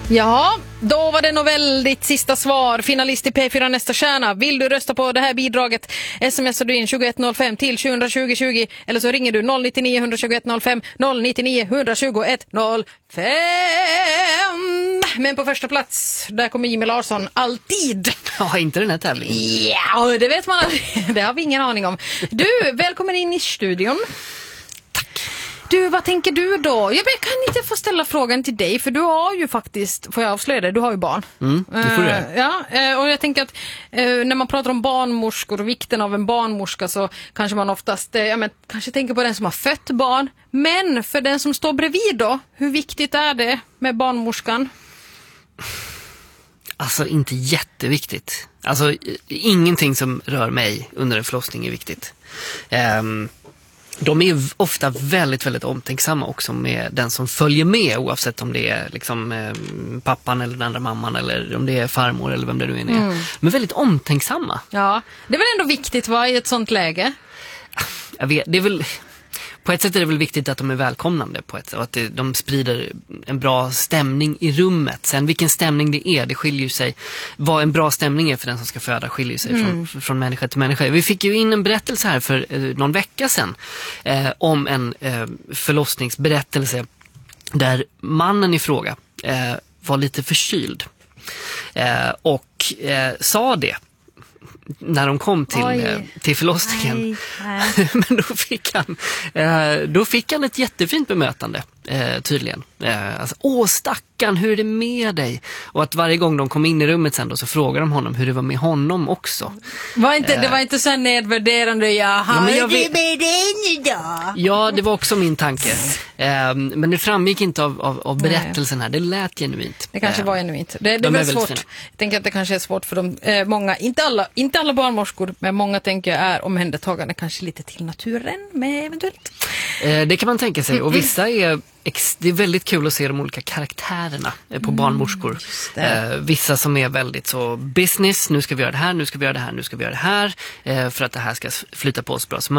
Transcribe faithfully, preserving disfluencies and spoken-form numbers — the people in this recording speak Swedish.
Ja, då var det nog väldigt sista svar. Finalist i P fyra Nästa stjärna. Vill du rösta på det här bidraget? Smsar du in tjugoett noll fem till tjugo tjugo tjugo eller så ringer du noll nio nio ett ett ett noll fem noll nio nio ett två ett noll fem. Men på första plats, där kommer Jimmy Larsson alltid. Ja, inte den här tävlingen. Ja, det vet man aldrig. Det har vi ingen aning om. Du, välkommen in i studion. Du, vad tänker du då? Jag kan inte få ställa frågan till dig, för du har ju faktiskt, får jag avslöja det, du har ju barn. Mm, det får du. Uh, ja, uh, och jag tänker att uh, när man pratar om barnmorskor och vikten av en barnmorska så kanske man oftast, uh, ja, men, kanske tänker på den som har fött barn. Men för den som står bredvid då, hur viktigt är det med barnmorskan? Alltså inte jätteviktigt. Alltså ingenting som rör mig under en förlossning är viktigt. Um, De är ofta väldigt, väldigt omtänksamma också med den som följer med, oavsett om det är liksom, eh, pappan eller den andra mamman eller om det är farmor eller vem det nu är. Mm. De är väldigt omtänksamma. Ja, det är väl ändå viktigt, va, i ett sånt läge? Jag vet, det är väl... På ett sätt är det väl viktigt att de är välkomnande på ett sätt, och att det, de sprider en bra stämning i rummet. Sen vilken stämning det är, det skiljer sig. Vad en bra stämning är för den som ska föda skiljer sig mm. från, från människa till människa. Vi fick ju in en berättelse här för eh, någon vecka sedan eh, om en eh, förlossningsberättelse där mannen i fråga eh, var lite förkyld eh, och eh, sa det när de kom till, eh, till förlossningen. Nej, nej. Men då fick han eh, då fick han ett jättefint bemötande eh, tydligen. Eh, alltså, åh stackarn, hur är det med dig? Och att varje gång de kom in i rummet sen då, så frågade de honom hur det var med honom också. Var inte, eh, det var inte så nedvärderande, ja, ja, men jag hur är vet, det med dig idag? Ja, det var också min tanke. Eh, men det framgick inte av, av, av berättelsen här. Det lät genuint. Det kanske eh, var genuint. Det, det de är är svårt. fina. Jag tänker att det kanske är svårt för dem. Eh, många, inte alla, inte alla barnmorskor, men många tänker jag är omhändertagande kanske lite till naturen med eventuellt. Eh, det kan man tänka sig. Och vissa är, ex, det är väldigt kul att se de olika karaktärerna eh, på mm, barnmorskor. Eh, vissa som är väldigt så business, nu ska vi göra det här, nu ska vi göra det här, nu ska vi göra det här. Eh, för att det här ska flyta på oss bra som